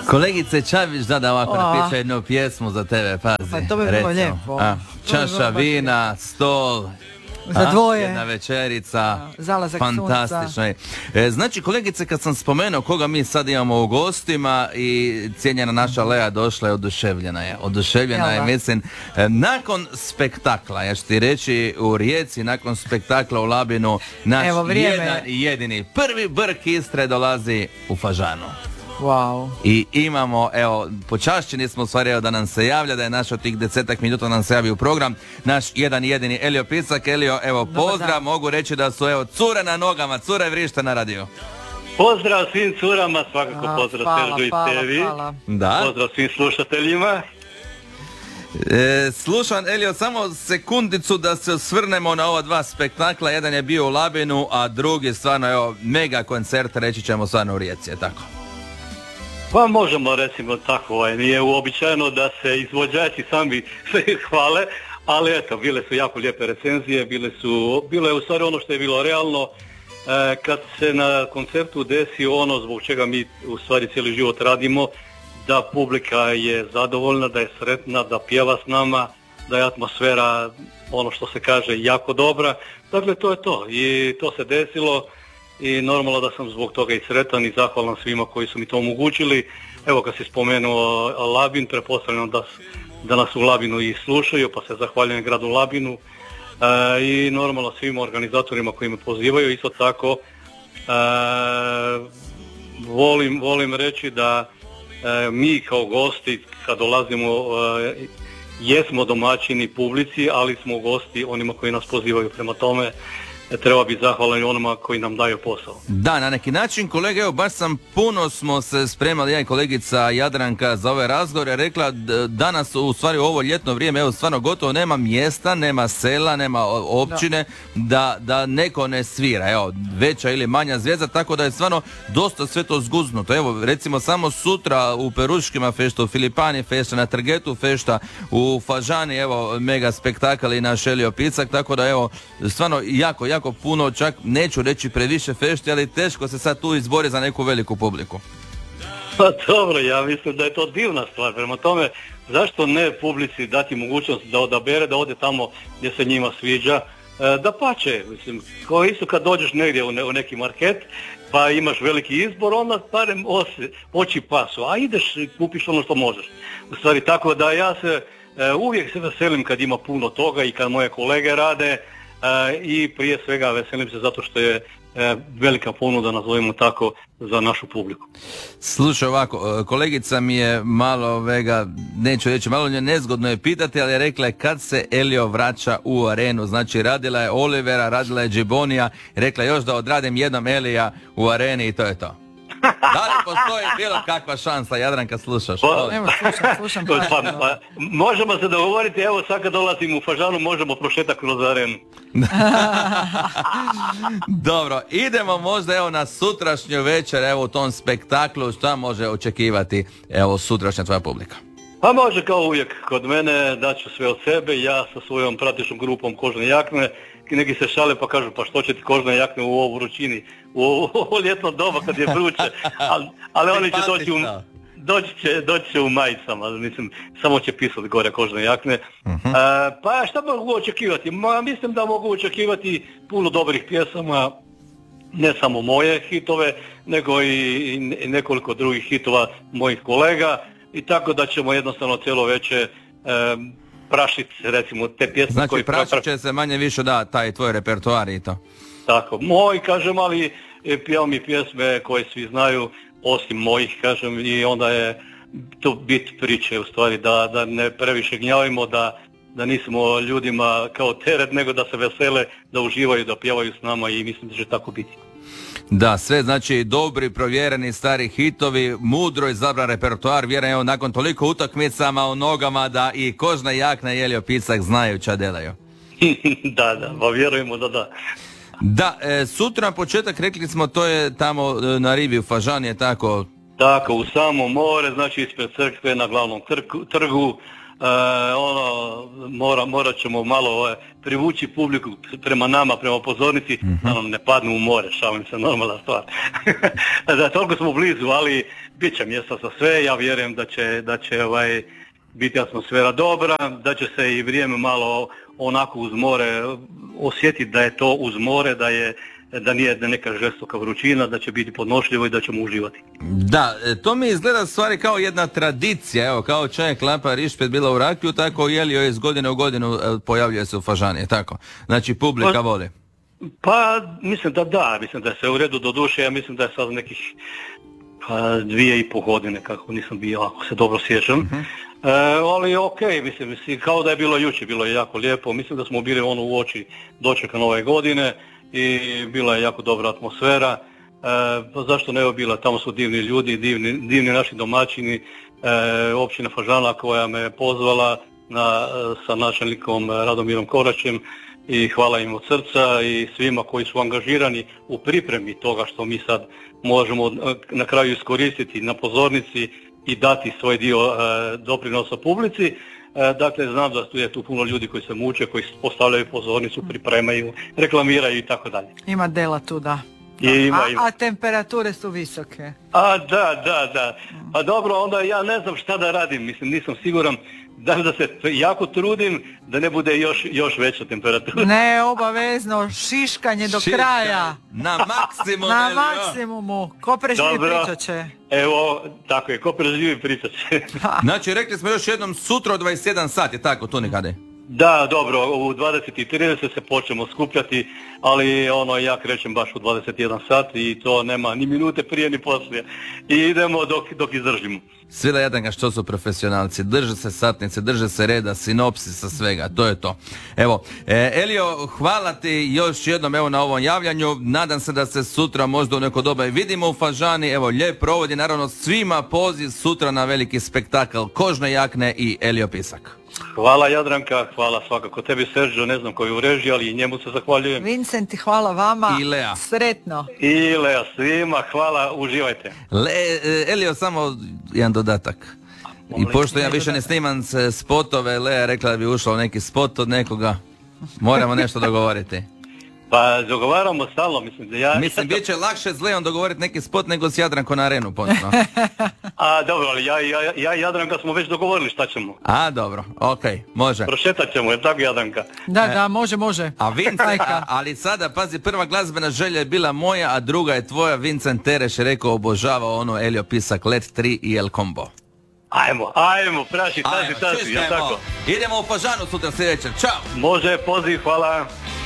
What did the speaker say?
Kolegice Čavić, da ovako napiše jednu pjesmu za tebe, pazi. Pa to bi bilo lijepo. Čaša vina, stol, za dvoje. Jedna večerica, Zalazak fantastično je. Znači, kolegice, kad sam spomenuo koga mi sad imamo u gostima i cijenjena naša Lea došla je, oduševljena je, mislim, nakon spektakla, ja ću ti reći, u Rijeci, nakon spektakla u Labinu, naš jedan i jedini prvi brk Istre dolazi u Fažanu. Wow. I imamo, počašćeni smo stvari da nam se javlja, da je naš od tih 10 minuta nam se javi u program, naš jedan i jedini Elio Picak. Elio, pozdrav, mogu reći da su, cure na nogama, cure vrište na radiju. Pozdrav svim curama, svakako pozdrav Serđu i tebi. Da. Pozdrav svim slušateljima. Slušam, Elio, samo sekundicu da se osvrnemo na ova dva spektakla. Jedan je bio u Labinu, a drugi stvarno, mega koncert, reći ćemo stvarno u Rijeci, je tako? Pa možemo recimo tako, nije uobičajeno da se izvođači sami se hvale, ali eto, bile su jako lijepe recenzije, bilo je u stvari ono što je bilo realno, kad se na koncertu desi ono zbog čega mi u stvari cijeli život radimo, da publika je zadovoljna, da je sretna, da pjeva s nama, da je atmosfera, ono što se kaže, jako dobra. Dakle, to je to i to se desilo. I normalno da sam zbog toga i sretan i zahvalan svima koji su mi to omogućili. Evo, kad si spomenuo Labin, pretpostavljam da nas u Labinu i slušaju, pa se zahvaljujem gradu Labinu i normalno svim organizatorima koji me pozivaju. Isto tako volim reći da mi kao gosti kad dolazimo jesmo domaćini publici, ali smo gosti onima koji nas pozivaju. Prema tome treba biti zahvalan onima koji nam daju posao. Da, na neki način, kolega, baš puno smo se spremali, ja i kolegica Jadranka, za ove razgovore, rekla danas u stvari u ovo ljetno vrijeme, stvarno gotovo nema mjesta, nema sela, nema općine da neko ne svira, veća ili manja zvijezda, tako da je stvarno dosta sve to zguznuto. Evo, recimo samo sutra u Peruškima fešta, u Filipani fešta, na Trgetu fešta, u Fažani, mega spektakl i naš Elio Picak, tako da stvarno jako puno, čak neću reći previše fešti, ali teško se sad tu izbori za neku veliku publiku. Pa dobro, ja mislim da je to divna stvar, prema tome zašto ne publici dati mogućnost da odabere, da ode tamo gdje se njima sviđa, da pače, mislim, kao isto kad dođeš negdje u neki market pa imaš veliki izbor, onda barem oči pasu, a ideš i kupiš ono što možeš. U stvari tako da ja se uvijek se veselim kad ima puno toga i kad moje kolege rade, i prije svega veselim se zato što je velika ponuda, nazovimo tako, za našu publiku. Slušaj ovako, kolegica mi je malo neću reći, malo nezgodno je pitati, ali je rekla kad se Elio vraća u arenu. Znači radila je Olivera, radila je Džibonija, rekla još da odradim jednom Elija u areni i to je to. Da li postoji bilo kakva šansa, Jadranka, slušaš? Evo, slušam. Pa, možemo se dogovoriti, evo sad kad dolazim u Fažanu, možemo prošetati kroz arenu. Dobro, idemo možda na sutrašnju večer, u tom spektaklu, šta može očekivati, sutrašnja tvoja publika? Pa može kao uvijek, kod mene daću sve od sebe, ja sa svojom pratećom grupom Kožne jakne, neki se šale pa kažu pa što će ti kožne jakne u ovo vrućini, u ovo ljetno doba kad je vruće, ali oni će doći će u majicama, mislim, samo će pisati gore Kožne jakne. Pa šta mogu očekivati? Mislim da mogu očekivati puno dobrih pjesama, ne samo moje hitove, nego i nekoliko drugih hitova mojih kolega, i tako da ćemo jednostavno cijelo večer prašiti, recimo, te pjesme. Znači prašit će se manje više taj tvoj repertoar i to. Tako, moj, kažem, ali pjevam mi pjesme koje svi znaju, osim mojih, kažem, i onda je to bit priče, u stvari, da ne previše gnjavimo, da nismo ljudima kao teret, nego da se vesele, da uživaju, da pjevaju s nama, i mislim da će tako biti. Da, sve znači dobri, provjereni stari hitovi, mudro izabran repertoar, vjerujem nakon toliko utakmicama u nogama da i Kožna jakna i Elio Picak znaju ča delaju. Da, pa vjerujemo da. Da, sutra početak, rekli smo, to je tamo na rivi u Fažani, je tako? Tako, u samo more, znači ispred crkve, na glavnom trgu, morat ćemo malo privući publiku prema nama, prema pozornici, da nam ne padnu u more, šalim se, normalna stvar. Da, toliko smo blizu, ali bit će mjesta za sve, ja vjerujem da će biti atmosfera dobra, da će se i vrijeme malo onako uz more osjetiti da je to uz more, da nije neka žestoka vrućina, da će biti podnošljivo i da ćemo uživati. Da, to mi izgleda stvari kao jedna tradicija, evo, kao čaj klapa rišpet bila u rakiju, tako Elio iz godine u godinu pojavljuje se u Fažani, tako. Znači, publika voli. Pa, mislim da se u redu do duše, ja mislim da je sad nekih 2,5 godine, kako nisam bio, ako se dobro sjećam. Ali okej, mislim, kao da je bilo jučer, bilo je jako lijepo, mislim da smo bili u oči dočeka nove godine i bila je jako dobra atmosfera. Pa zašto ne bi bila, tamo su divni ljudi, divni naši domaćini, općina Fažana koja me pozvala sa načelnikom Radomirom Koraćem i hvala im od srca i svima koji su angažirani u pripremi toga što mi sad možemo na kraju iskoristiti na pozornici i dati svoj dio doprinosa publici. Dakle, znam da je tu puno ljudi koji se muče, koji postavljaju pozornicu, pripremaju, reklamiraju i tako dalje. Ima dela tu, da. Ima. A temperature su visoke. Da. A dobro, onda ja ne znam šta da radim, mislim, nisam siguran da se jako trudim da ne bude još veća temperatura. Ne, obavezno, šiškanje do kraja. Na maksimumu. Na maksimumu. Ko preživi pričat će. Evo, tako je, ko preživi pričat će. Znači, rekli smo još jednom sutra u 21 sat, je tako, tu nekade? Da, dobro, u 20:30 se počnemo skupljati, ali ja krećem baš u 21 sat i to nema ni minute prije ni poslije. I idemo dok izdržimo. Svila Jadranka što su profesionalci, drže se satnice, drže se reda, sinopsisa svega, to je to. Evo, Elio, hvala ti još jednom na ovom javljanju, nadam se da se sutra možda u neko doba i vidimo u Fažani, evo, lijep provod i naravno svima poziv sutra na veliki spektakl Kožne jakne i Elio Pisak. Hvala Jadranka, hvala svakako tebi Sergio, ne znam koji u režiji, ali i njemu se zahvaljujem. Vincent, hvala vama. I Lea. Sretno. I Lea, svima hvala, uživajte. Elio, samo jedan dodatak. I pošto ja više ne snimam spotove, Lea rekla da bi ušla u neki spot od nekoga. Moramo nešto dogovoriti. Pa dogovaramo stalno, mislim da ja... Mislim, bit će lakše s Leon dogovoriti neki spot nego s Jadranko na arenu, ponosno. Dobro, ali ja i Jadranka smo već dogovorili šta ćemo. Dobro, okej, može. Prošetat ćemo, je tako Jadranka? Da, može. A Vincent, ali sada, pazi, prva glazbena želja je bila moja, a druga je tvoja. Vincent Tereš je rekao, obožavao Elio Pisak, Let 3 i El Combo. Ajmo, praši, tazi, ja tako. Idemo u Fažanu sutra sljedeće, čao! Može, poziv, hvala.